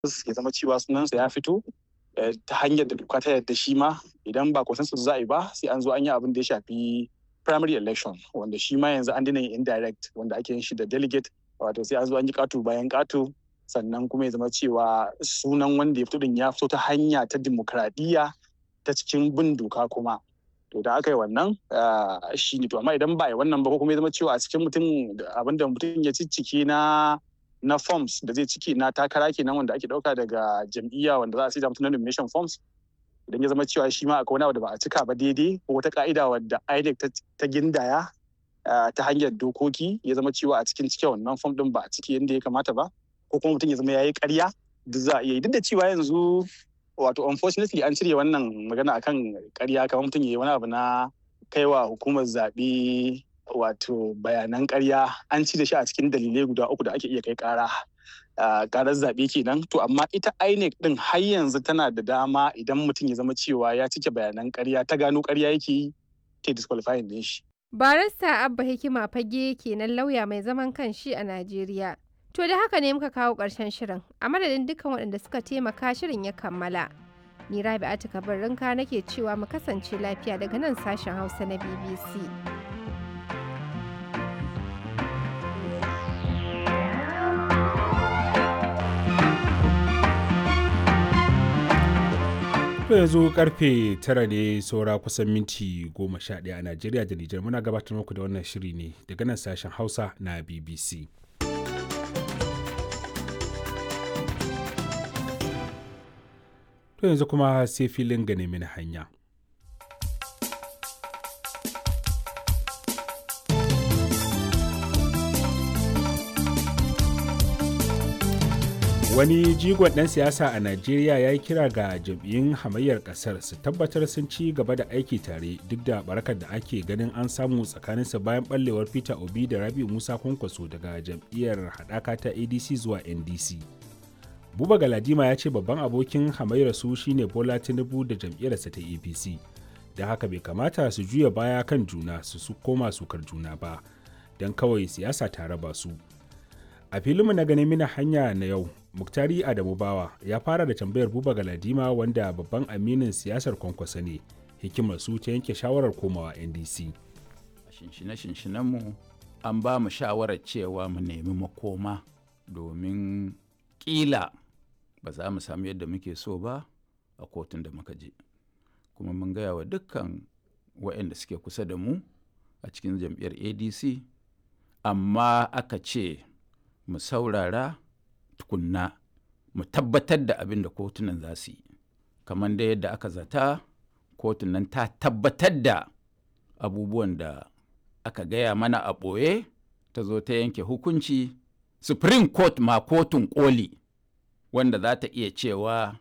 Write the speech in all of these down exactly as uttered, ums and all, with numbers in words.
ya zama cewa sunansa ya fito ta hanyar da doka ta yadda shi ma idan ba consensus za a yi ba sai an zo an yi abin da ya shafi primary election wanda shi ma yanzu an dina yin indirect wanda ake yin shi da delegate wato sai an zo an yi ƙato bayan ƙato sannan kuma ya zama cewa sunan wanda ya fito din ya fito ta hanya ta dimokuraɗiyya ta cikin bin doka kuma to da aka yi wannan shi ne to amma idan ba yi wannan ba ko kuma ya zama cewa a cikin mutum abinda mutum ya ciccike na na forms da zai ciki na takara kenan wanda ake dauka daga jam'iyya wanda za a sai da mutum na nomination forms idan ya zama cewa shi ma akwai wani abu da ba a cika ba daidai ko wata ka'ida wadda I N E C ta gindaya ta hanyar dokoki ya zama cewa a cikin cike wannan form din ba a ciki yadda ya kamata ba ko kuma mutum ya zama ya yi ƙarya duk za a iya yi duk da cewa yanzu wato unfortunately an cire wannan magana akan ƙarya kamar mutum ya yi wani abu na kaiwa hukumar zaɓe wato bayanan ƙarya an ci da shi a cikin dalilai guda uku da ake iya kai ƙara ƙarar zaɓe kenan to amma ita I N E C din har yanzu tana da dama idan mutum ya zama cewa ya cike bayanan ƙarya ta gano ƙarya yake yi ta disqualifying din shi. Barista Abba Hikima Fage kenan lauya mai zaman kanshi a Najeriya. To da haka ne muka kawo ƙarshen shirin a madadin dukkan waɗanda suka taimaka shirin ya kammala. Ni Rabi'atu Kabirrinka nake cewa mu kasance lafiya daga nan sashen Hausa na B B C. To yanzu karfe tara ne saura kusan minti goma sha ɗaya a Najeriya da Nijar muna gabatar muku da wannan shiri ne daga nan sashen Hausa na B B C. To yanzu kuma sai filin gane mini hanya. Wani jigon ɗan siyasa a Najeriya ya yi kira ga jam'iyyun hamayyar ƙasar su tabbatar sun ci gaba da aiki tare duk da barakar da ake ganin an samu tsakaninsa bayan ɓallewar Peter Obi da Rabi'u Musa Kwankwaso daga jam'iyyar haɗaka ta A D C zuwa N D C. Buba Galadima ya ce babban abokin hamayyar su shine Bola Tinubu da jam'iyyarsa ta A P C, da haka bai kamata su juya baya kan juna su su koma sukar juna ba, don kawai siyasa ta raba su. A filinmu na ganin mina hanya na yau, Muktari Adamu Bawa ya fara da tambayar Buba Galadima wanda babban aminin siyasar Kwankwasa ne, hikimar su ta yanke shawarar komawa N D C. Shinshine-shinshinenmu an ba mu shawarar cewa mu nemi makoma domin ƙila ba za mu samu yadda muke so ba a kotun da muka je. Kuma mun gaya wa dukkan waɗanda suke kusa da mu a cikin jam'iyyar A D C, amma aka ce mu saurara tukunna mu tabbatar da abin da kotunan za su yi. Kamar da yadda aka zata, kotun nan ta tabbatar da abubuwan da aka gaya mana a ɓoye, ta zo ta yanke hukunci. Supreme Court ma kotun koli wanda za ta iya cewa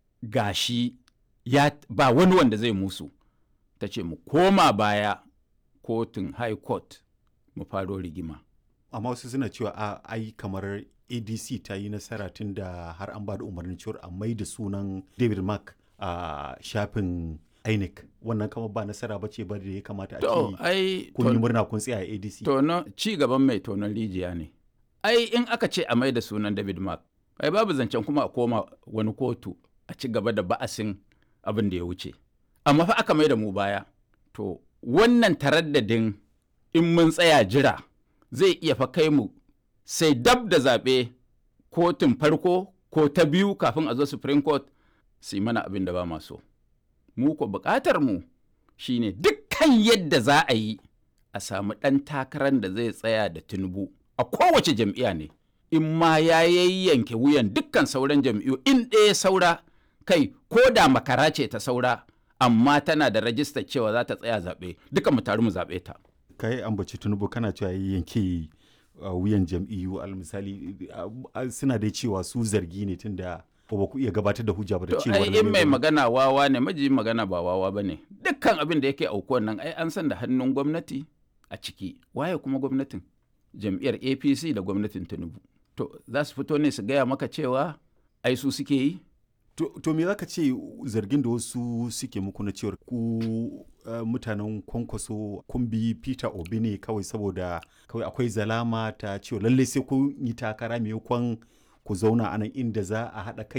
gashi ya ba wani wanda zai musu, ta ce mu koma baya kotun High Court mu faro rigima. Amma wasu suna cewa a ai kamar A D C ta yi nasara tun da har an ba da umarnin cewar a mai da sunan David Mark a shafin I N E C. Wannan kama ba nasara ba ce ba da ya kamata a ce kun yi murna kun tsaya a A D C. Tono ci gaban mai tonon rijiya ne. Ai in aka ce a mai da sunan David Mark, ai babu zancen kuma a koma wani kotu a ci gaba da ba'asin abin da ya wuce. Amma fa aka mai da mu baya. To wannan taraddadin in mun tsaya jira zai iya fa kai mu sai dab da zaɓe kotun farko ko ta biyu kafin a zo Supreme Court su yi mana abin da ba ma so. Mu ko buƙatar mu shine dukkan yadda za a yi a samu ɗan takarar da zai tsaya da Tinubu a kowace jam'iyya ne. In ma ya yayyanke wuyan dukkan sauran jam'iyyu in ɗaya saura kai ko da makara ce ta saura amma tana da rajistar cewa za ta tsaya zaɓe duka mu taru mu zaɓe ta. Kai ambaci Tinubu kana cewa yanke Uh, wuyan jam'iyyu al misali uh, uh, suna dai cewa su zargi ne tun da ba ku iya gabatar da hujja ba da cewa ai in mai magana wawa ne maji magana ba wawa ba ne dukkan abin da yake aukuwan nan ai an san da hannun gwamnati a ciki. Waye kuma gwamnatin? Jam'iyyar A P C da gwamnatin Tinubu. To za su fito ne su gaya maka cewa ai su suke yi? To, to me za ka ce zargin da wasu suke muku na cewar ku uh, mutanen Kwankwaso kun bi Peter Obi ne kawai saboda kawai akwai zalama ta cewa lallai sai kun yi takara maimakon ku zauna a nan inda za a haɗa kai